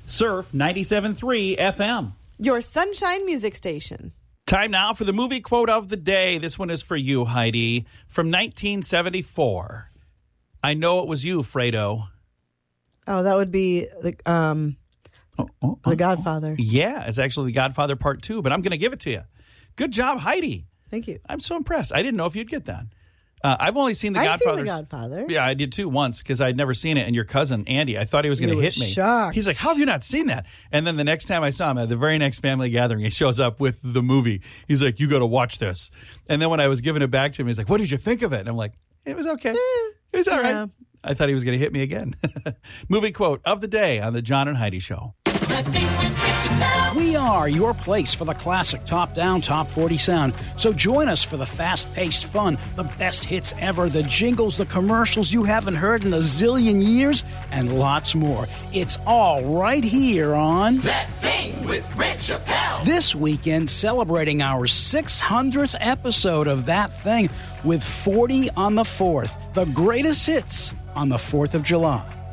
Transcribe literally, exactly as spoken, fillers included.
Surf ninety-seven point three F M. Your Sunshine Music Station. Time now for the movie quote of the day. This one is for you, Heidi, from nineteen seventy-four. I know it was you, Fredo. Oh, that would be the um, oh, oh, The oh, Godfather. Oh. Yeah, it's actually The Godfather Part two, but I'm going to give it to you. Good job, Heidi. Thank you. I'm so impressed. I didn't know if you'd get that. Uh, I've only seen The I've Godfather. seen The Godfather. Yeah, I did too once because I'd never seen it. And your cousin, Andy, I thought he was going to hit me. Shocked. He's like, how have you not seen that? And then the next time I saw him at the very next family gathering, he shows up with the movie. He's like, you got to watch this. And then when I was giving it back to him, he's like, what did you think of it? And I'm like, it was okay. Eh, it was all yeah. right. I thought he was going to hit me again. Movie quote of the day on the John and Heidi Show. We are your place for the classic top-down, top forty sound. So join us for the fast-paced fun, the best hits ever, the jingles, the commercials you haven't heard in a zillion years, and lots more. It's all right here on That Thing with Rich Chappelle. This weekend, celebrating our six hundredth episode of That Thing with forty on the fourth. The greatest hits on the fourth of July.